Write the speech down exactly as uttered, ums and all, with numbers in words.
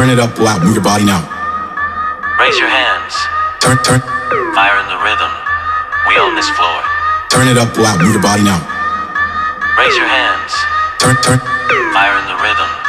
Turn it up loud, move your body now. Raise your hands. Turn, turn. Fire in the rhythm. We own this floor. Turn it up loud, move your body now. Raise your hands. Turn, turn. Fire in the rhythm.